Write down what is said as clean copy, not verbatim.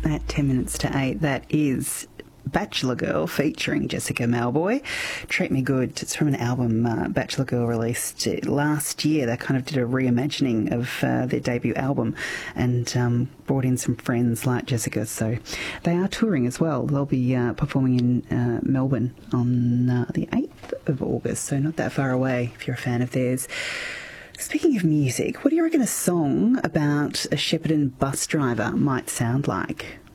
at 10 minutes to 8. That is Bachelor Girl featuring Jessica Mauboy. Treat Me Good. It's from an album Bachelor Girl released last year. They kind of did a reimagining of their debut album and brought in some friends like Jessica. So they are touring as well. They'll be performing in Melbourne on the 8th of August, so not that far away if you're a fan of theirs. Speaking of music, what do you reckon a song about a Shepparton bus driver might sound like?